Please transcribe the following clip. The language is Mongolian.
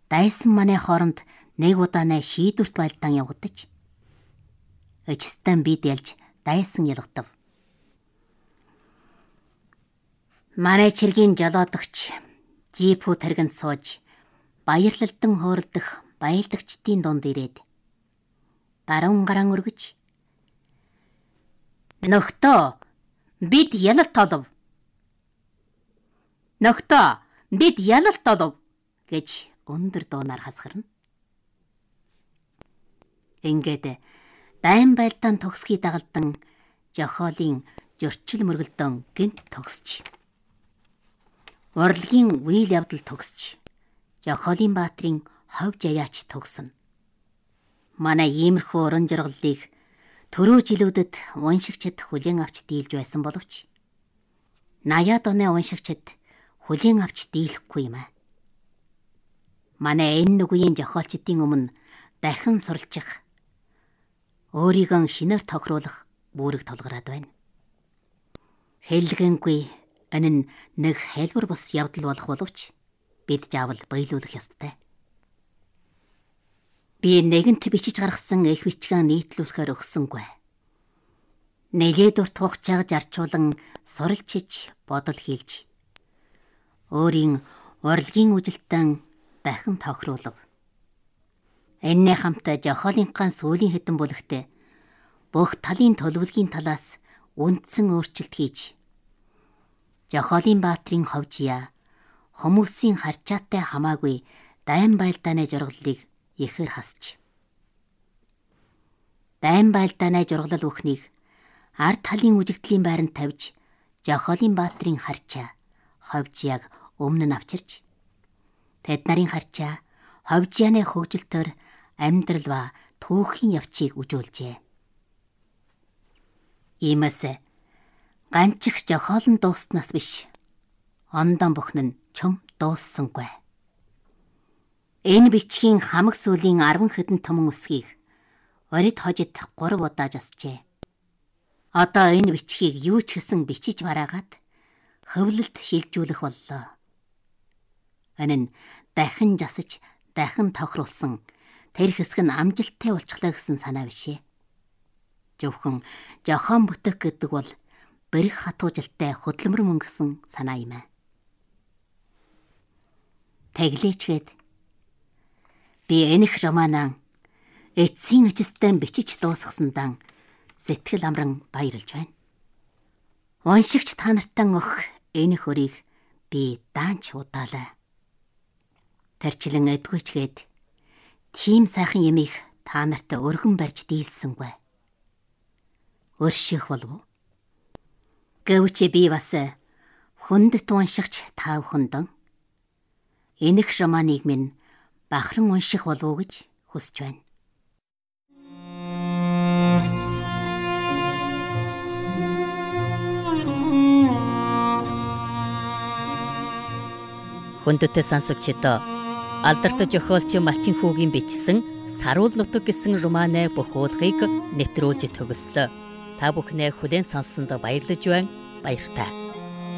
дайсан манай хооронд нэг удаанаа шийдвэрт байлдаан явагдаж өчстөн бид ялж дайсан ялгадав. Манай чиргийн жолоодогч жипүү тэргэнд сууж баярлалдан хөөрөлдөх баялдагчдын дунд ирээд баруун гараан өргөж "Нөхдөө, бид ялалт олов. Нөхдөө, бид ялалт олов" гэж өндөр дуунаар хасгарна. Ингээд дайн байлдаан төгсгий дагалдан жохиолын зөрчил мөргөлдөөн гинт төгсч, урлагийн үйл явдал төгсч, жохиолын баатрын ховж аяач төгснө. Манай иймэрхүү уран жаргалыг түрүү жилүүдэд уншигчид хүлээн авч дийлж байсан боловч 80-аад оны уншигчид хүлээн авч дийлэхгүй юм аа. Манай энэ нүгүйн жохиолчдын өмнө дахин суралцах, өөрийгөө шинээр тохируулах үүрэг толгараад байна. Хэлгэнгүй энэ нь нэг хэлбэр бус явдал болох боловч бид заавал баялуулах ёстой. Би нэгэнт бичиж гаргасан их бичгэн нийтлүүлэхээр өгсөнгүй. Нэгээд урт хугацааг зарчуулан суралцж, бодол хийлж, өөрийн урлагийн үжилтэн дахин тохируулав. Энэний хамт жохиолынхаа сүүлийн хэдэн бүлэгт бүх талын төлөвлөгийн талаас үндсэн өөрчлөлт хийж, жохиолын баатрын ховжия, хүмүүсийн харчаатай хамаагүй дайн байлдааны жургалыг ихээр хасч, дайн байлдааны жургалал бүхнийг ард талын үжигдлийн байранд тавьж, жохиолын баатрын харчаа, ховжияг өмнө нь авчирч, тэд нарын харчаа, ховжияаны хөгжилтөөр амьдрал ба түүхийн явцыг үжүүлжээ. Иймээс ганчих жохиолн дууснаас биш, ондон бүхэн нь чөм дууссангүй. Энэ бичгийн хамаг сүлийн 10 хэдэн томон үсгийг орид хожид 3 удаа жасжээ. Одоо энэ бичгийг юу ч гэсэн бичиж бараагаад хөвлөлт шилжүүлэх боллоо. Энэ нь дахин жасаж, дахин тохируулсан тэр хэсэг нь амжилттай болчихлоо гэсэн санаа бишээ. Зөвхөн жохион бүтээх гэдэг бол бэрх хатуужилтай хөдөлмөр мөн гэсэн санаа юм аа. Тэглээчгээд би энэх романаа эцсийн ачистаа бичиж дуусгаснаа сэтгэл амран баярлж байна. Уншигч та нартай өгөх энэ хөрийг би даанч удаалаа. Тэрчлэн эдгүйчгээд тийм сайхан ямиг та нартай өргөн барьж дийлсэнгүй. Өрших болов. Гэвч би бас хүндэт уншигч та бүхэнд энэх романыг минь бахархан унших болов гэж хүсэж байна. Хүндэт сонсогчдоо алдартай зохиолч Малчин хүүгийн бичсэн Саруул нутаг гэсэн романы бүх уулгыг нэвтрүүлж төгслөө. Та бүхнээ хүлээн сонссонд баярлаж байна. Баяртай.